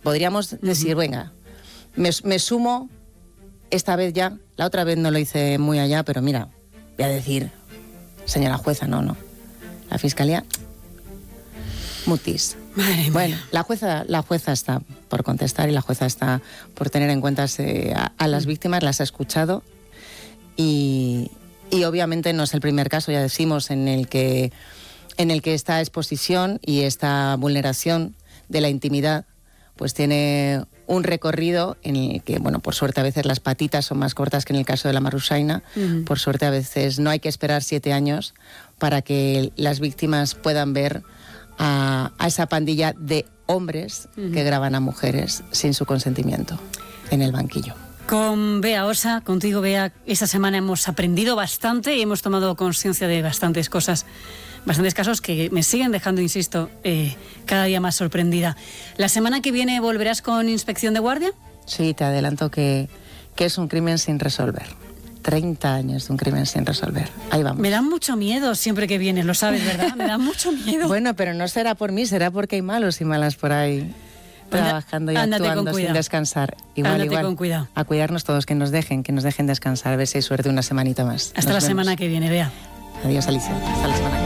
podríamos decir, venga, me sumo esta vez ya, la otra vez no lo hice muy allá, pero mira, voy a decir, señora jueza, no. La fiscalía, mutis. Madre bueno, mía. la jueza está por contestar y la jueza está por tener en cuenta a las víctimas, las ha escuchado y obviamente no es el primer caso, ya decimos, en el que esta exposición y esta vulneración de la intimidad pues tiene un recorrido en el que, bueno, por suerte a veces las patitas son más cortas que en el caso de la Marrusaina. Por suerte a veces no hay que esperar 7 años para que las víctimas puedan ver a esa pandilla de hombres que graban a mujeres sin su consentimiento en el banquillo. Con Bea Osa, contigo Bea, esta semana hemos aprendido bastante y hemos tomado conciencia de bastantes cosas, bastantes casos que me siguen dejando, insisto, cada día más sorprendida. ¿La semana que viene volverás con inspección de guardia? Sí, te adelanto que es un crimen sin resolver. 30 años de un crimen sin resolver. Ahí vamos. Me da mucho miedo siempre que vienes, lo sabes, ¿verdad? Me da mucho miedo. Bueno, pero no será por mí, será porque hay malos y malas por ahí trabajando y actuando sin descansar. Igual, con cuidado. A cuidarnos todos, que nos dejen descansar, a ver si hay suerte una semanita más. Hasta la semana que viene, Bea. Adiós, Alicia. Hasta la semana que viene.